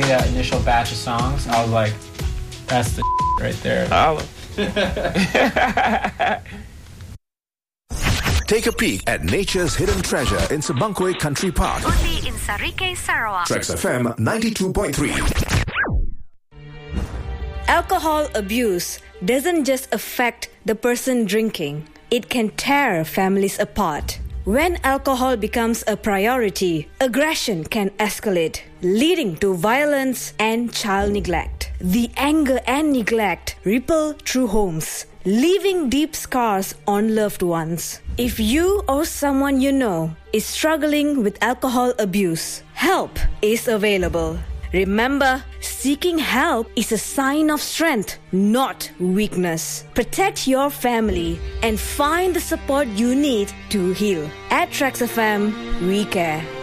that initial batch of songs, I was like, that's the right there. Take a peek at nature's hidden treasure in Sabangkway Country Park. Only in Sarike, Sarawak. Trax FM 92.3. Alcohol abuse doesn't just affect the person drinking. It can tear families apart. When alcohol becomes a priority, aggression can escalate, leading to violence and child neglect. The anger and neglect ripple through homes, leaving deep scars on loved ones. If you or someone you know is struggling with alcohol abuse, help is available. Remember, seeking help is a sign of strength, not weakness. Protect your family and find the support you need to heal. At Trax FM, we care.